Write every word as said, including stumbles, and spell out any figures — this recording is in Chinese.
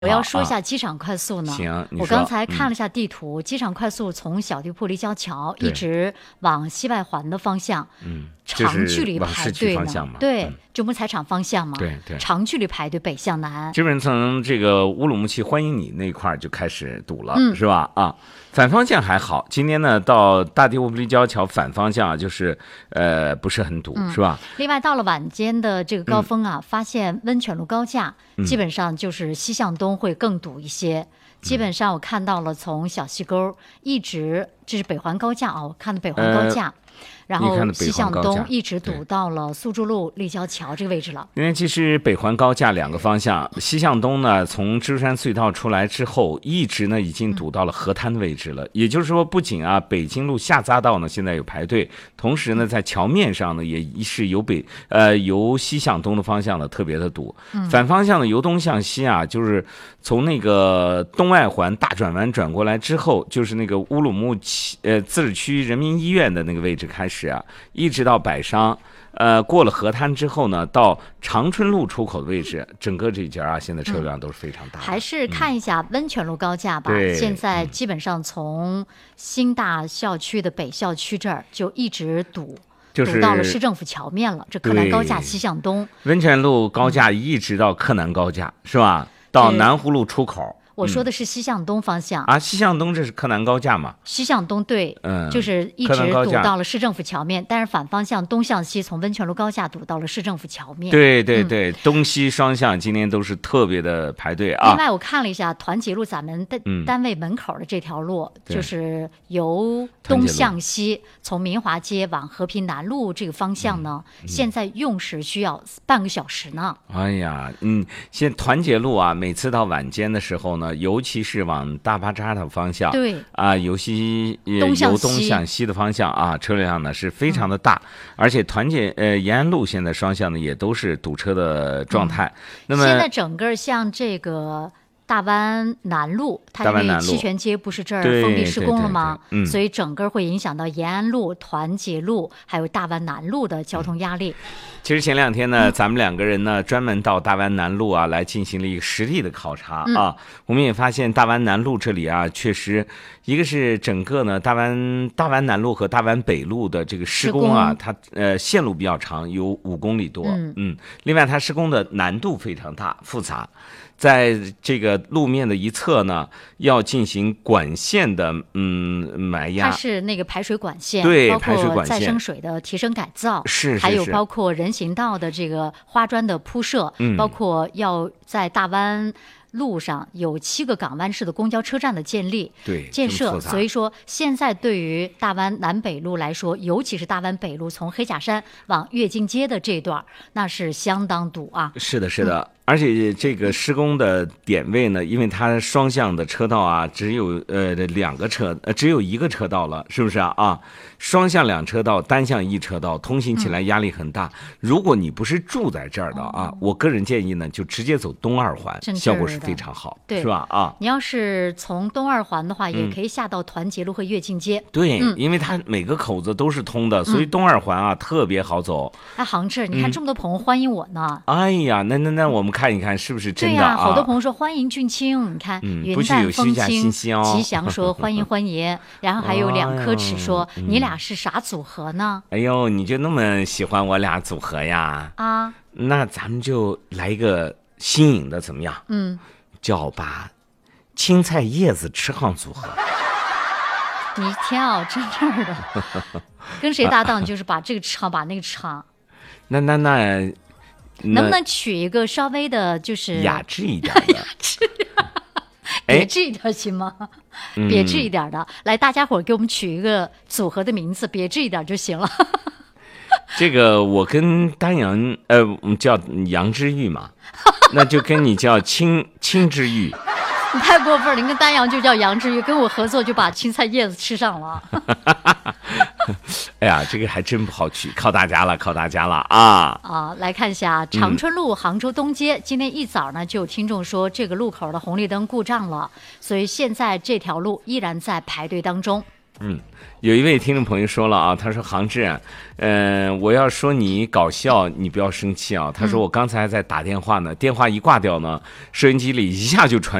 我要说一下机场快速呢。 行， 我刚才看了一下地图，嗯、机场快速从小地铺立交桥一直往西外环的方向， 嗯， 长距离排队呢。对， 嗯、 中国采厂方向嘛。 对对， 长距离排队北向南。 基本从这个乌鲁木齐欢迎你那块就开始堵了， 嗯、 是吧？啊，反方向还好。今天呢，到大地铺立交桥反方向就是呃不是很堵， 嗯、 是吧？ 另外到了晚间的这个高峰啊，嗯、发现温泉路高架。基本上就是西向东会更堵一些，嗯、基本上我看到了从小溪沟一直，这是北环高架啊，我看的北环高架。呃然后西向东一直堵到了苏州路立交桥这个位置了。 因为其实北环高架两个方向，西向东呢，从芝山隧道出来之后，一直呢已经堵到了河滩的位置了。嗯、也就是说，不仅啊北京路下匝道呢现在有排队，同时呢在桥面上呢也是由北呃由西向东的方向呢特别的堵。 嗯、 反方向呢由东向西啊，就是从那个东外环大转弯转过来之后，就是那个乌鲁木齐呃自治区人民医院的那个位置开始。啊，一直到百商，呃，过了河滩之后呢，到长春路出口的位置，整个这一节啊，现在车辆都是非常大的。 还是看一下温泉路高架吧。 嗯、 现在基本上从新大校区的北校区这儿就一直堵。 就是堵到了市政府桥面了，这柯南高架西向东， 温泉路高架一直到柯南高架、嗯、是吧？到南湖路出口。 我说的是西向东方向、 嗯、啊，西向东这是柯南高架嘛？ 西向东对， 嗯， 就是一直堵到了市政府桥面，但是反方向东向西，从温泉路高架堵到了市政府桥面。 对对对，嗯、东西双向今天都是特别的排队啊。 另外，我看了一下团结路咱们的单位门口的这条路，嗯、就是由东向西，从民华街往和平南路这个方向呢，嗯嗯、现在用时需要半个小时呢。 哎呀，嗯，现在团结路啊，每次到晚间的时候呢，尤其是往大巴扎的方向， 对啊，由西东由东向西的方向啊，车辆呢是非常的大，嗯、而且团结呃延安路现在双向呢也都是堵车的状态。嗯、那么现在整个像这个大湾南路，它因为七泉街不是这儿封闭施工了吗？ 对对对对嗯、 所以整个会影响到延安路、团结路还有大湾南路的交通压力。 嗯其实前两天呢，咱们两个人呢专门到大湾南路啊来进行了一个实地的考察啊。嗯、我们也发现大湾南路这里啊，确实一个是整个呢大湾大湾南路和大湾北路的这个施工啊，它呃线路比较长，有五公里多。嗯, 嗯，另外它施工的难度非常大复杂。在这个路面的一侧呢，要进行管线的嗯埋压， 它是那个排水管线， 对， 包排水管线括再生水的提升改造， 是， 还有包括人行道的这个花砖的铺设， 嗯， 包括要在大湾路上有七个港湾式的公交车站的建立、 对建设，所以说现在对于大湾南北路来说，尤其是大湾北路从黑甲山往跃进街的这段，那是相当堵啊。 是的，是的。 嗯而且这个施工的点位呢，因为它双向的车道啊，只有呃两个车，呃只有一个车道了，是不是啊？啊，双向两车道，单向一车道，通行起来压力很大。嗯、如果你不是住在这儿的啊，哦、我个人建议呢，就直接走东二环，效果是非常好， 对， 是吧？啊， 你要是从东二环的话，也可以下到团结路和跃进街。 对， 嗯、 因为它每个口子都是通的，所以东二环啊、嗯、特别好走。 哎，杭志，你看这么多朋友欢迎我呢。 嗯、哎呀，那那那我们看一看是不是真的啊？ 对呀、啊，好多朋友说欢迎俊清，你看、 嗯、 云淡风轻， 哦、 吉祥说欢迎欢迎，然后还有两颗齿说、哎、你俩是啥组合呢？ 哎呦，你就那么喜欢我俩组合呀？ 啊， 那咱们就来一个新颖的怎么样？ 嗯， 叫把青菜叶子吃上组合。 你天啊，真正的跟谁搭档就是把这个吃好，把那个吃好。 那那那。 能不能取一个稍微的，就是雅致一点的？ 雅致，别致一点行吗？ 嗯、 别致一点的，来，大家伙给我们取一个组合的名字，别致一点就行了。 这个我跟丹阳，呃，叫杨之玉嘛，那就跟你叫青青之玉。 你太过分了，你跟丹阳就叫杨之玉，跟我合作就把青菜叶子吃上了。 哎呀，这个还真不好取，靠大家了，靠大家了啊！ 啊，来看一下长春路杭州东街，嗯、今天一早呢就有听众说这个路口的红绿灯故障了，所以现在这条路依然在排队当中。 嗯，有一位听众朋友说了啊，他说杭志，嗯、呃，我要说你搞笑，你不要生气啊。他说我刚才在打电话呢，电话一挂掉呢，收音机里一下就传